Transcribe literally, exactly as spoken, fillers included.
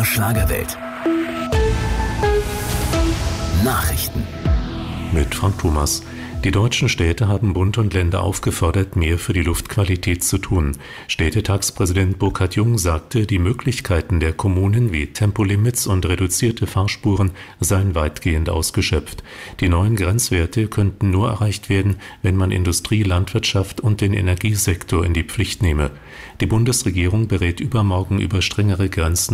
Schlagerwelt. Nachrichten. Mit Frank Thomas. Die deutschen Städte haben Bund und Länder aufgefordert, mehr für die Luftqualität zu tun. Städtetagspräsident Burkhard Jung sagte, die Möglichkeiten der Kommunen wie Tempolimits und reduzierte Fahrspuren seien weitgehend ausgeschöpft. Die neuen Grenzwerte könnten nur erreicht werden, wenn man Industrie, Landwirtschaft und den Energiesektor in die Pflicht nehme. Die Bundesregierung berät übermorgen über strengere Grenzen